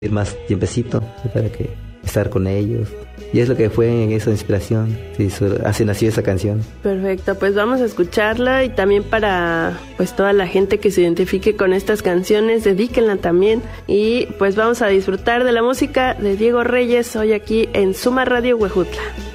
ir más tiempecito para que estar con ellos. Y es lo que fue en esa inspiración, sí, así nació esa canción. Perfecto, pues vamos a escucharla y también para pues toda la gente que se identifique con estas canciones, dedíquenla también. Y pues vamos a disfrutar de la música de Diego Reyes hoy aquí en Suma Radio Huejutla.